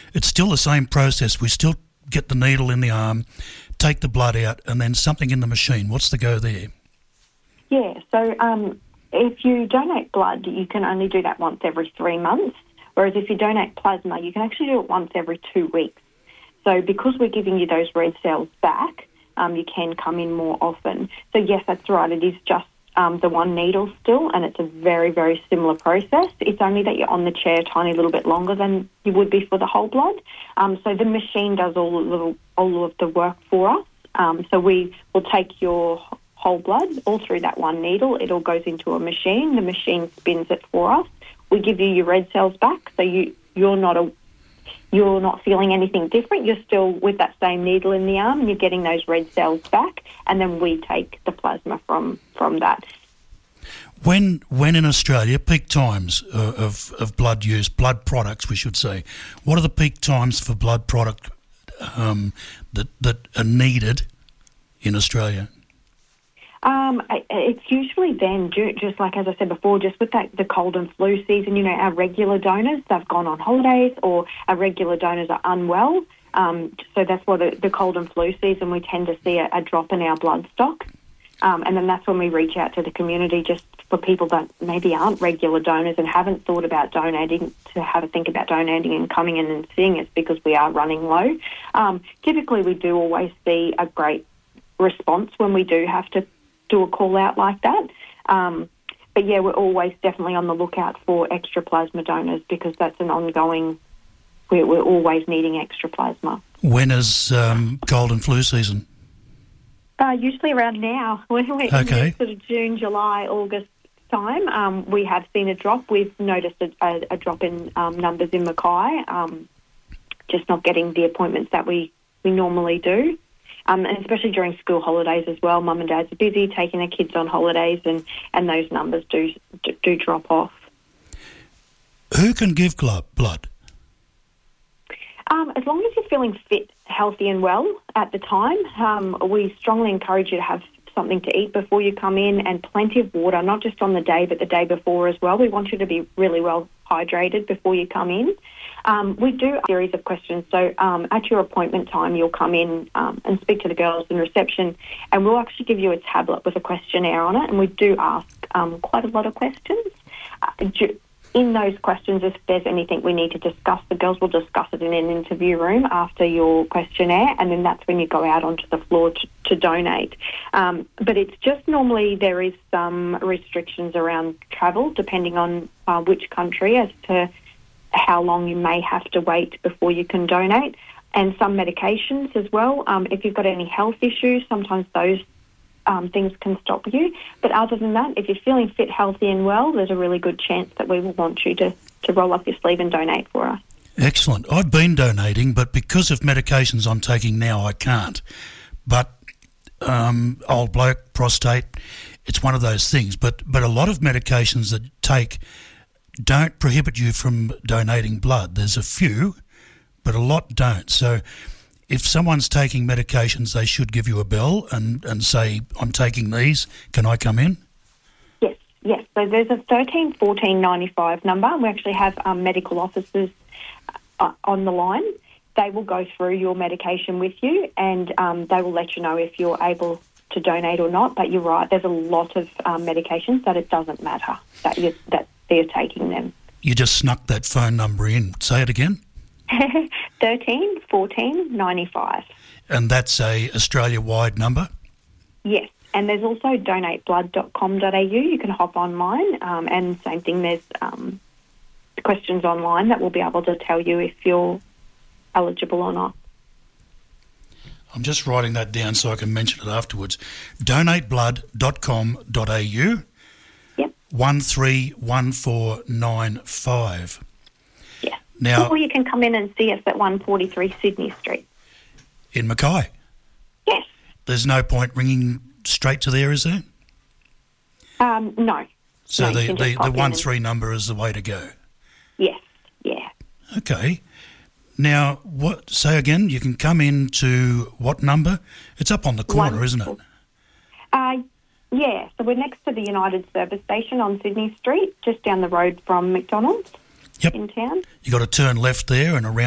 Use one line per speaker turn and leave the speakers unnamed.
it's still the same process. We still get the needle in the arm, take the blood out, and then something in the machine. What's the go there?
Yeah, so if you donate blood, you can only do that once every 3 months, whereas if you donate plasma, you can actually do it once every 2 weeks. So because we're giving you those red cells back, you can come in more often. So yes, that's right, it is just the one needle still, and it's a very, very similar process. It's only that you're on the chair a tiny little bit longer than you would be for the whole blood. So the machine does all of the work for us. So we will take your whole blood all through that one needle. It all goes into a machine. The machine spins it for us. We give you your red cells back, so you're not feeling anything different. You're still with that same needle in the arm, and you're getting those red cells back, and then we take the plasma from that.
When in Australia, peak times of blood use, blood products, we should say, what are the peak times for blood product that are needed in Australia?
It's usually then, just like as I said before, just with the cold and flu season, our regular donors, they've gone on holidays, or our regular donors are unwell. So that's why the cold and flu season, we tend to see a drop in our blood stock. And then that's when we reach out to the community, just for people that maybe aren't regular donors and haven't thought about donating, to have a think about donating and coming in and seeing us, because we are running low. Typically, we do always see a great response when we do have to do a call out like that. But yeah, we're always definitely on the lookout for extra plasma donors, because that's an ongoing, we're always needing extra plasma.
When is cold and flu season?
Usually around now. When we're in sort of June, July, August time, we have seen a drop. We've noticed a drop in numbers in Mackay, just not getting the appointments that we normally do. And especially during school holidays as well, mum and dads are busy taking their kids on holidays, and those numbers do drop off.
Who can give blood?
As long as you're feeling fit, healthy and well at the time, we strongly encourage you to have something to eat before you come in, and plenty of water, not just on the day but the day before as well. We want you to be really well hydrated before you come in. We do a series of questions. So at your appointment time, you'll come in and speak to the girls in reception, and we'll actually give you a tablet with a questionnaire on it, and we do ask quite a lot of questions. In those questions, if there's anything we need to discuss, the girls will discuss it in an interview room after your questionnaire, and then that's when you go out onto the floor to donate. But it's just normally there is some restrictions around travel, depending on which country, as to how long you may have to wait before you can donate, and some medications as well. If you've got any health issues, sometimes those things can stop you. But other than that, if you're feeling fit, healthy and well, there's a really good chance that we will want you to roll up your sleeve and donate for us.
Excellent. I've been donating, but because of medications I'm taking now, I can't. But old bloke, prostate, it's one of those things. But a lot of medications that take don't prohibit you from donating blood. There's a few, but a lot don't. So if someone's taking medications, they should give you a bell and say, I'm taking these, can I come in?
Yes. So there's a 13 14 95 number. We actually have medical officers on the line. They will go through your medication with you, and they will let you know if you're able to donate or not. But you're right, there's a lot of medications that it doesn't matter that they're taking them.
You just snuck that phone number in. Say it again.
13 14 95.
And that's a Australia-wide number?
Yes, and there's also donateblood.com.au. You can hop online, and same thing, there's questions online that will be able to tell you if you're eligible or not.
I'm just writing that down so I can mention it afterwards. donateblood.com.au.
Yep.
131495.
Yeah.
Now,
or you can come in and see us at 143 Sydney Street.
In Mackay?
Yes.
There's no point ringing straight to there, is there?
No.
So
no,
the 13 number is the way to go?
Yes, yeah.
Okay. Now, say again, you can come into what number? It's up on the corner, isn't it?
Yeah, so we're next to the United Service Station on Sydney Street, just down the road from McDonald's in town.
You got to turn left there and around